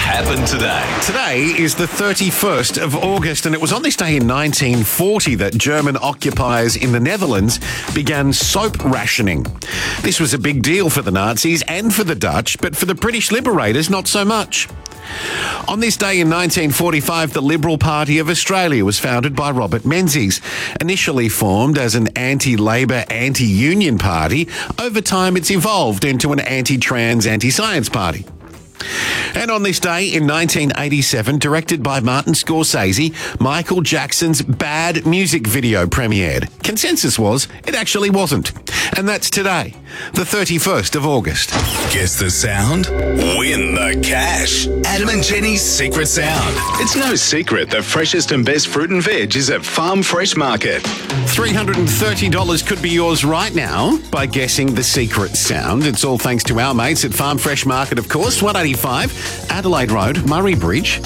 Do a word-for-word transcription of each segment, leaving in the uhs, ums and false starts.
happened today? Today is the thirty-first of August, and it was on this day in nineteen forty that German occupiers in the Netherlands began soap rationing. This was a big deal for the Nazis and for the Dutch, but for the British liberators, not so much. On this day in nineteen forty-five, the Liberal Party of Australia was founded by Robert Menzies. Initially formed as an anti-Labor, anti-union party, over time it's evolved into an anti-trans, anti-science party. And on this day in nineteen eighty-seven, directed by Martin Scorsese, Michael Jackson's Bad music video premiered. Consensus was it actually wasn't. And that's today, the thirty-first of August. Guess the sound? Win the cash. Adam and Jenny's Secret Sound. It's no secret the freshest and best fruit and veg is at Farm Fresh Market. three hundred thirty dollars could be yours right now by guessing the secret sound. It's all thanks to our mates at Farm Fresh Market, of course, one eighty-five Adelaide Road, Murray Bridge.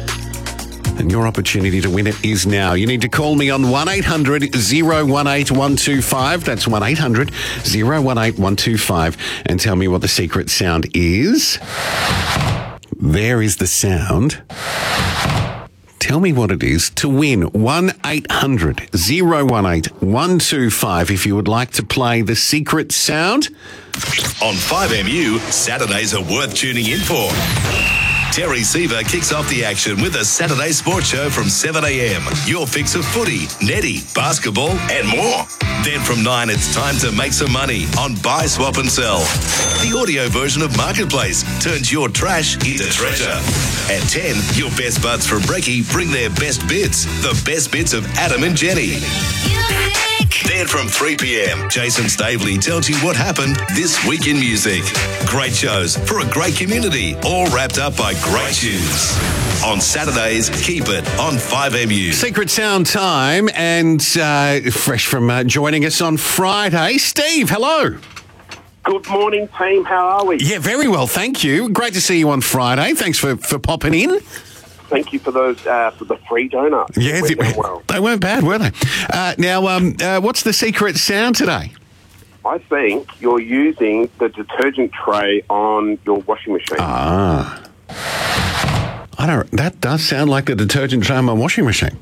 And your opportunity to win it is now. You need to call me on one eight hundred oh one eight one two five. That's one eight hundred oh one eight one two five. And tell me what the secret sound is. There is the sound. Tell me what it is to win. one eight hundred oh one eight one two five if you would like to play the secret sound. On five M U, Saturdays are worth tuning in for. Terry Seaver kicks off the action with a Saturday sports show from seven a.m. Your fix of footy, netty, basketball and more. Then from nine, it's time to make some money on Buy, Swap and Sell. The audio version of Marketplace turns your trash into treasure. At ten, your best buds from Brecky bring their best bits, the best bits of Adam and Jenny. Then from three p.m, Jason Staveley tells you what happened this week in music. Great shows for a great community, all wrapped up by great tunes. On Saturdays, keep it on five M U. Secret sound time, and uh, fresh from uh, joining us on Friday, Steve, hello. Good morning, team. How are we? Yeah, very well, thank you. Great to see you on Friday. Thanks for, for popping in. Thank you for those uh, for the free donuts. Yeah, Went they, down well. they weren't bad, were they? Uh, now, um, uh, what's the secret sound today? I think you're using the detergent tray on your washing machine. Ah, I don't. That does sound like the detergent tray on my washing machine.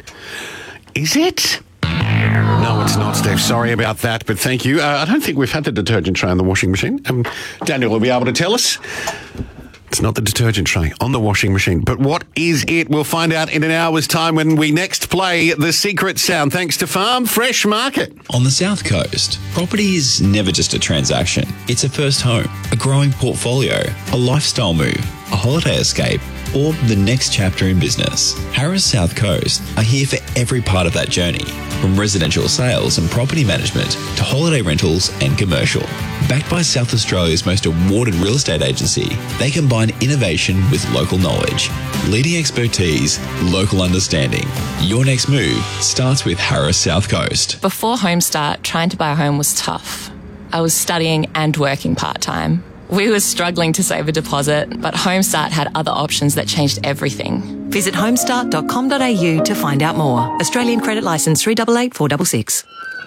Is it? No, it's not, Steve. Sorry about that, but thank you. Uh, I don't think we've had the detergent tray on the washing machine. Um, Daniel will be able to tell us. It's not the detergent tray on the washing machine. But what is it? We'll find out in an hour's time when we next play the secret sound, thanks to Farm Fresh Market. On the South Coast, property is never just a transaction. It's a first home, a growing portfolio, a lifestyle move, a holiday escape, or the next chapter in business. Harris South Coast are here for every part of that journey, from residential sales and property management to holiday rentals and commercial. Backed by South Australia's most awarded real estate agency, they combine innovation with local knowledge, leading expertise, local understanding. Your next move starts with Harris South Coast. Before Homestart, trying to buy a home was tough. I was studying and working part-time. We were struggling to save a deposit, but Homestart had other options that changed everything. Visit homestart dot com dot a u to find out more. Australian Credit Licence three eight eight four six six.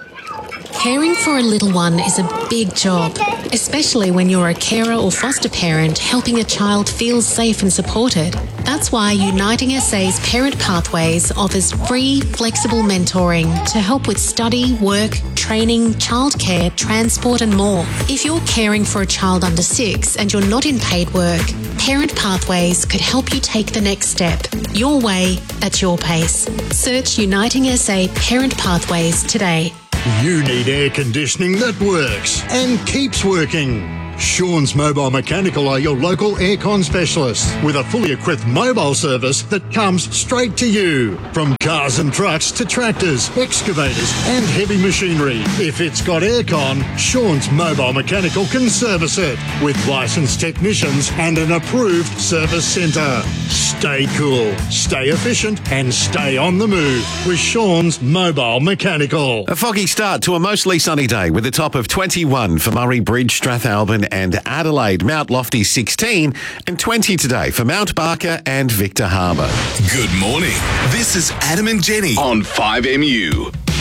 Caring for a little one is a big job, especially when you're a carer or foster parent helping a child feel safe and supported. That's why Uniting S A's Parent Pathways offers free, flexible mentoring to help with study, work, training, childcare, transport and more. If you're caring for a child under six and you're not in paid work, Parent Pathways could help you take the next step. Your way, at your pace. Search Uniting S A Parent Pathways today. You need air conditioning that works and keeps working. Sean's Mobile Mechanical are your local aircon specialists with a fully equipped mobile service that comes straight to you. From cars and trucks to tractors, excavators and heavy machinery. If it's got aircon, Sean's Mobile Mechanical can service it with licensed technicians and an approved service centre. Stay cool, stay efficient and stay on the move with Sean's Mobile Mechanical. A foggy start to a mostly sunny day with a top of twenty-one for Murray Bridge, Strathalbyn and Adelaide. Mount Lofty sixteen and twenty today for Mount Barker and Victor Harbour. Good morning. This is Adam and Jenny on five M U.